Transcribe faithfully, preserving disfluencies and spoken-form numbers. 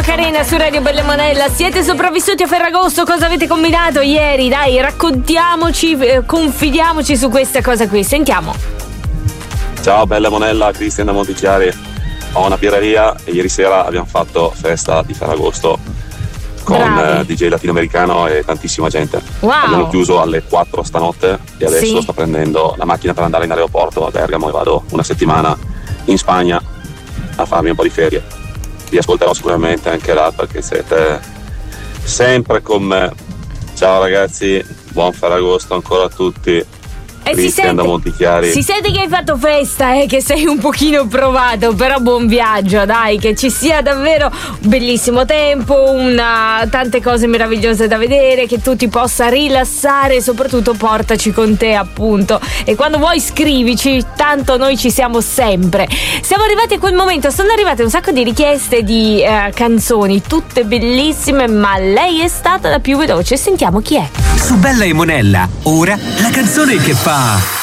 Macarena su Radio Bella Monella. Siete sopravvissuti a Ferragosto? Cosa avete combinato ieri? Dai, raccontiamoci, eh, confidiamoci su questa cosa qui. Sentiamo. Ciao Bella Monella, Cristian da Montichiari. Ho una birreria e ieri sera abbiamo fatto festa di Ferragosto con eh, D J latinoamericano e tantissima gente. Wow. Abbiamo chiuso alle quattro stanotte e adesso Sì. sto prendendo la macchina per andare in aeroporto a Bergamo e vado una settimana in Spagna a farmi un po' di ferie. Vi ascolterò sicuramente anche là perché siete sempre con me. Ciao ragazzi, buon Ferragosto ancora a tutti. E si Cristian da sente, Montichiari. si sente che hai fatto festa e eh, che sei un pochino provato, però buon viaggio, dai, che ci sia davvero un bellissimo tempo, una, tante cose meravigliose da vedere, che tu ti possa rilassare e soprattutto portaci con te, appunto. E quando vuoi scrivici, tanto noi ci siamo sempre. Siamo arrivati a quel momento, sono arrivate un sacco di richieste di eh, canzoni, tutte bellissime, ma lei è stata la più veloce. Sentiamo chi è. Su Bella e Monella, ora la canzone che fa